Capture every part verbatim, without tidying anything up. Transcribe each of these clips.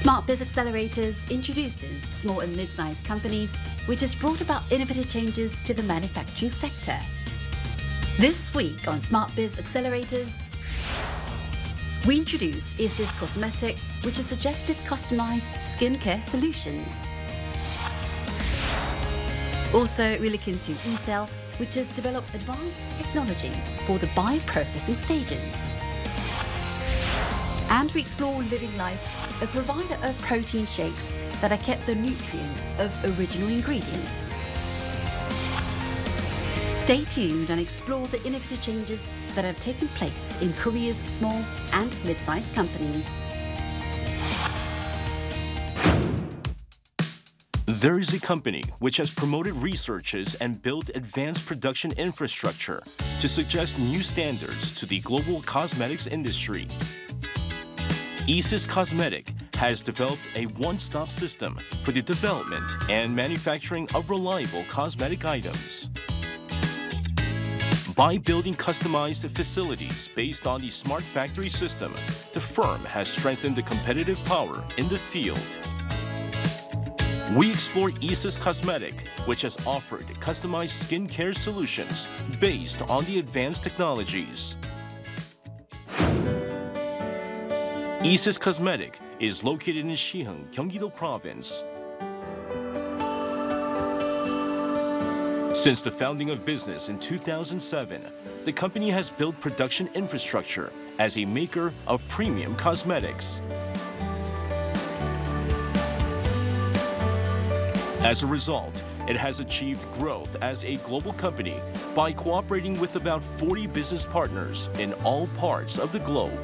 SmartBiz Accelerators introduces small and mid-sized companies, which has brought about innovative changes to the manufacturing sector. This week on SmartBiz Accelerators, we introduce Isis Cosmetic, which has suggested customized skincare solutions. Also, we look into eCell, which has developed advanced technologies for the bioprocessing stages. And we explore Living Life, a provider of protein shakes that are kept the nutrients of original ingredients. Stay tuned and explore the innovative changes that have taken place in Korea's small and mid-sized companies. There is a company which has promoted researches and built advanced production infrastructure to suggest new standards to the global cosmetics industry. Isis Cosmetic has developed a one-stop system for the development and manufacturing of reliable cosmetic items. By building customized facilities based on the Smart Factory system, the firm has strengthened the competitive power in the field. We explore Isis Cosmetic, which has offered customized skincare solutions based on the advanced technologies. Isis Cosmetic is located in Siheung, Gyeonggi-do Province. Since the founding of business in two thousand seven, the company has built production infrastructure as a maker of premium cosmetics. As a result, it has achieved growth as a global company by cooperating with about forty business partners in all parts of the globe.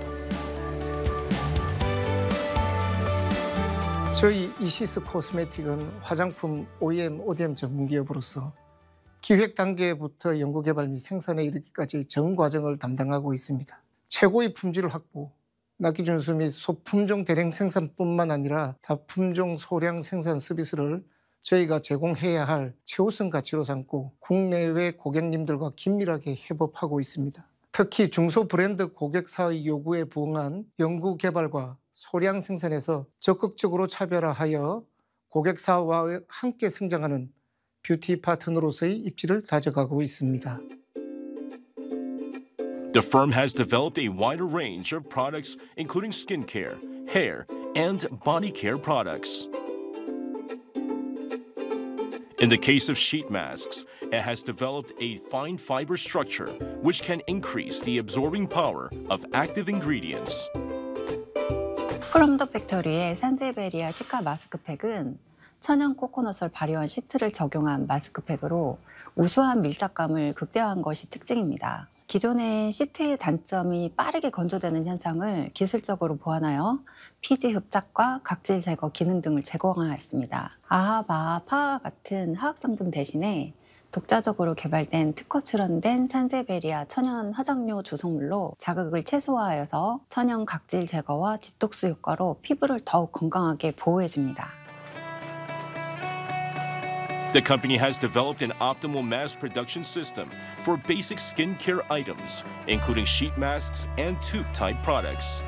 저희 이시스 코스메틱은 화장품 오이엠, 오디엠 전문 기업으로서 기획 단계부터 연구개발 및 생산에 이르기까지 전 과정을 담당하고 있습니다. 최고의 품질 확보, 납기 준수 및 소품종 대량 생산뿐만 아니라 다품종 소량 생산 서비스를 저희가 제공해야 할 최우선 가치로 삼고 국내외 고객님들과 긴밀하게 협업하고 있습니다. 특히 중소 브랜드 고객사의 요구에 부응한 연구 개발과 소량 생산에서 적극적으로 차별화하여 고객사와 함께 성장하는 뷰티 파트너로서의 입지를 다져가고 있습니다. The firm has developed a wider range of products, including skincare, hair, and body care products. In the case of sheet masks, it has developed a fine fiber structure which can increase the absorbing power of active ingredients. 프롬더 팩토리의 산세베리아 시카 마스크팩은 천연 코코넛을 발효한 시트를 적용한 마스크팩으로 우수한 밀착감을 극대화한 것이 특징입니다. 기존의 시트의 단점이 빠르게 건조되는 현상을 기술적으로 보완하여 피지 흡착과 각질 제거 기능 등을 제공하였습니다. 아하바, 파와 같은 화학 성분 대신에 독자적으로 개발된 특허 출원된 산세베리아 천연 화장료 조성물로 자극을 최소화하여서 천연 각질 제거와 디톡스 효과로 피부를 더욱 건강하게 보호해줍니다. The company has developed an optimal mass production system for basic skincare items, including sheet masks and tube-type products.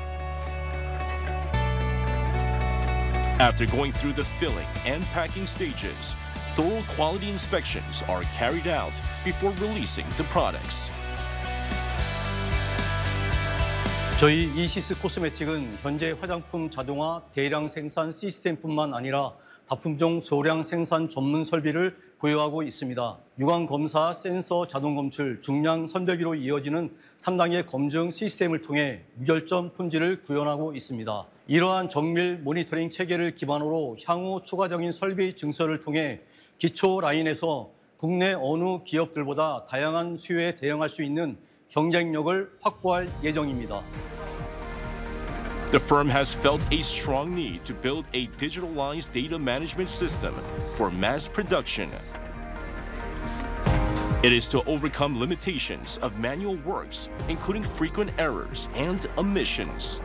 After going through the filling and packing stages, thorough quality inspections are carried out before releasing the products. 저희 이시스 코스메틱은 현재 화장품 자동화 대량 생산 시스템뿐만 아니라 다품종 소량 생산 전문 설비를 보유하고 있습니다. 유관 검사, 센서, 자동 검출, 중량 선별기로 이어지는 삼 단계 검증 시스템을 통해 무결점 품질을 구현하고 있습니다. 이러한 정밀 모니터링 체계를 기반으로 향후 추가적인 설비 증설을 통해 기초 라인에서 국내 어느 기업들보다 다양한 수요에 대응할 수 있는 경쟁력을 확보할 예정입니다. The firm has felt a strong need to build a digitalized data management system for mass production. It is to overcome limitations of manual works, including frequent errors and omissions.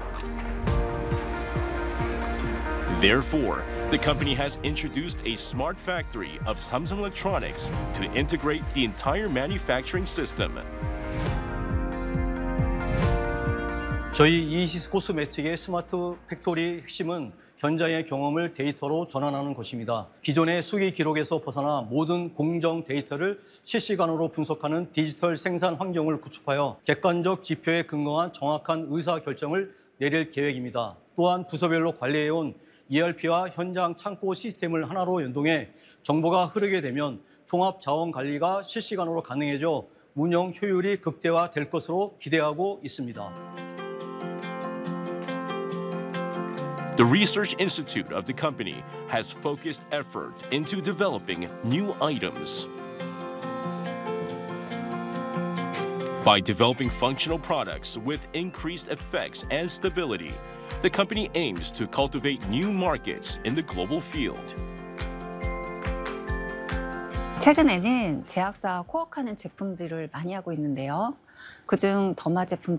Therefore, the company has introduced a smart factory of Samsung Electronics to integrate the entire manufacturing system. 저희 이시스 코스메틱의 스마트 팩토리의 핵심은 현장의 경험을 데이터로 전환하는 것입니다. 기존의 수기 기록에서 벗어나 모든 공정 데이터를 실시간으로 분석하는 디지털 생산 환경을 구축하여 객관적 지표에 근거한 정확한 의사결정을 내릴 계획입니다. 또한 부서별로 관리해온 이알피와 현장 창고 시스템을 하나로 연동해 정보가 흐르게 되면 통합 자원 관리가 실시간으로 가능해져 운영 효율이 극대화될 것으로 기대하고 있습니다. The Research Institute of the company has focused effort into developing new items. By developing functional products with increased effects and stability, the company aims to cultivate new markets in the global field. 최근에는 제약사와 코워크하는 제품들을 많이 하고 있는데요. 그중 더마 제품